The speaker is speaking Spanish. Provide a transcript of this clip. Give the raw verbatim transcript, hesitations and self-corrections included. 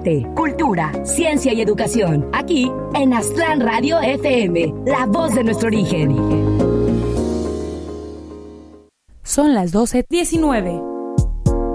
arte, cultura, ciencia y educación. Aquí en Aztlán Radio F M, la voz de nuestro origen. Son las doce diecinueve.